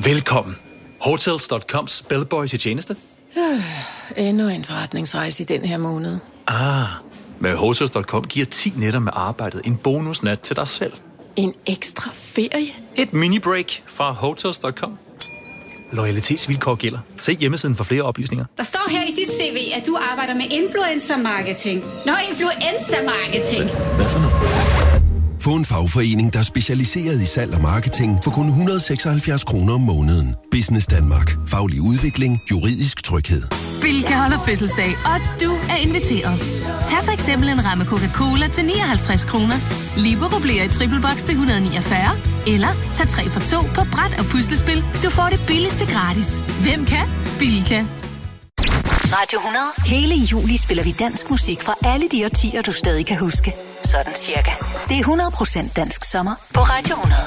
Velkommen. Hotels.coms bellboy til tjeneste. Endnu en forretningsrejse i den her måned. Med Hotels.com giver 10 nætter med arbejdet en bonusnat til dig selv. En ekstra ferie? Et mini-break fra Hotels.com. Loyalitetsvilkår gælder. Se hjemmesiden for flere oplysninger. Der står her i dit CV, at du arbejder med influencer-marketing. Influencer-marketing. Hvad for noget? Få en fagforening, der er specialiseret i salg og marketing for kun 176 kroner om måneden. Business Danmark. Faglig udvikling. Juridisk tryghed. Bilka holder fødselsdag, og du er inviteret. Tag for eksempel en ramme Coca-Cola til 59 kroner. Libero bliver i triple box til 149. Eller tag 3 for 2 på bræt og puslespil. Du får det billigste gratis. Hvem kan? Bilka. Radio 100. Hele juli spiller vi dansk musik fra alle de årtier, du stadig kan huske. Sådan cirka. Det er 100% dansk sommer på Radio 100.